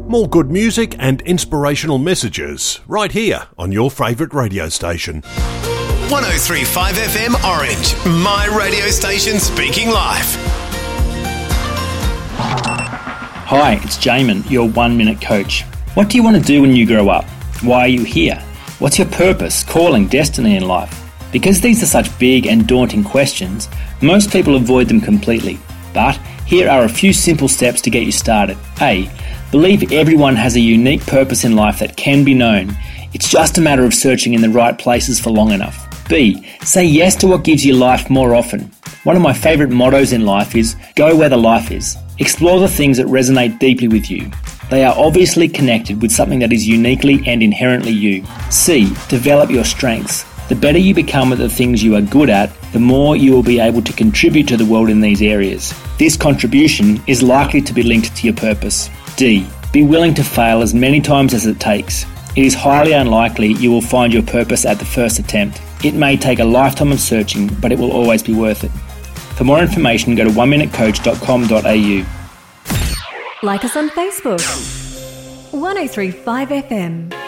More good music and inspirational messages right here on your favourite radio station. 103.5 FM Orange, my radio station speaking live. Hi, it's Jamin, your 1 Minute Coach. What do you want to do when you grow up? Why are you here? What's your purpose, calling, destiny in life? Because these are such big and daunting questions, most people avoid them completely. But here are a few simple steps to get you started. A. Believe everyone has a unique purpose in life that can be known. It's just a matter of searching in the right places for long enough. B. Say yes to what gives you life more often. One of my favourite mottos in life is, go where the life is. Explore the things that resonate deeply with you. They are obviously connected with something that is uniquely and inherently you. C. Develop your strengths. The better you become at the things you are good at, the more you will be able to contribute to the world in these areas. This contribution is likely to be linked to your purpose. D. Be willing to fail as many times as it takes. It is highly unlikely you will find your purpose at the first attempt. It may take a lifetime of searching, but it will always be worth it. For more information, go to oneminutecoach.com.au. Like us on Facebook. 103.5 FM.